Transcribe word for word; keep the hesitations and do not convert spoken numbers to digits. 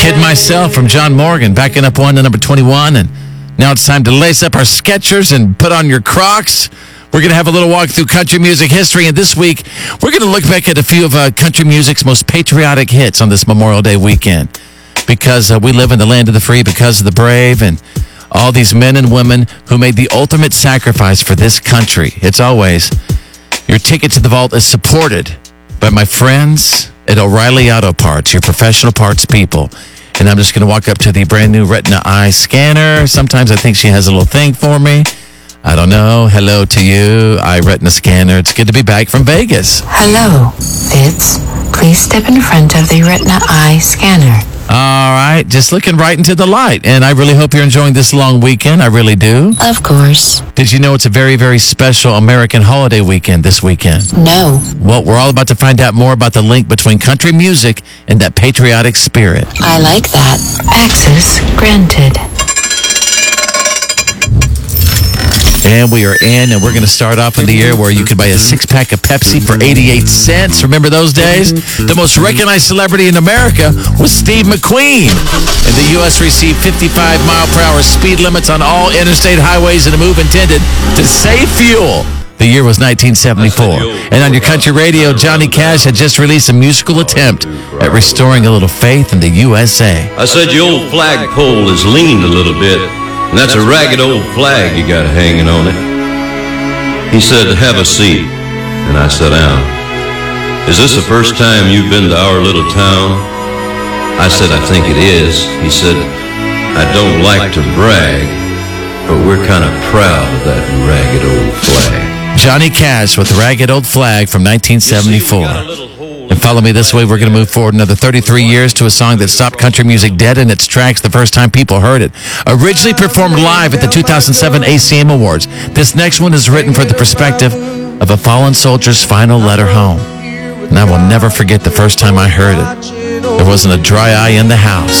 Kid Myself from John Morgan, backing up one to number twenty-one. And now it's time to lace up our Skechers and put on your Crocs. We're going to have a little walk through country music history. And this week, we're going to look back at a few of uh, country music's most patriotic hits on this Memorial Day weekend. Because uh, we live in the land of the free, because of the brave, and all these men and women who made the ultimate sacrifice for this country. It's always, your ticket to the vault is supported by my friends at O'Reilly Auto Parts, your professional parts people. And I'm just going to walk up to the brand new Retina Eye scanner. Sometimes I think she has a little thing for me. I don't know. Hello to you, Eye Retina Scanner. It's good to be back from Vegas. Hello, Fitz. Please step in front of the Retina Eye scanner. All right, just looking right into the light. And I really hope you're enjoying this long weekend. I really do. Of course. Did you know it's a very, very special American holiday weekend this weekend? No. Well, we're all about to find out more about the link between country music and that patriotic spirit. I like that. Access granted. And we are in, and we're going to start off in the year where you could buy a six-pack of Pepsi for eighty-eight cents. Remember those days? The most recognized celebrity in America was Steve McQueen. And the U S received fifty-five mile per hour speed limits on all interstate highways in a move intended to save fuel. The year was nineteen seventy-four. And on your country radio, Johnny Cash had just released a musical attempt at restoring a little faith in the U S A. I said your old flagpole is leaned a little bit. And that's a ragged old flag you got hanging on it. He said, have a seat. And I sat down. Is this the first time you've been to our little town? I said, I think it is. He said, I don't like to brag, but we're kind of proud of that ragged old flag. Johnny Cash with the Ragged Old Flag from nineteen seventy-four. And follow me this way. We're going to move forward another thirty-three years to a song that stopped country music dead in its tracks the first time people heard it. Originally performed live at the two thousand seven A C M Awards. This next one is written for the perspective of a fallen soldier's final letter home. And I will never forget the first time I heard it. There wasn't a dry eye in the house.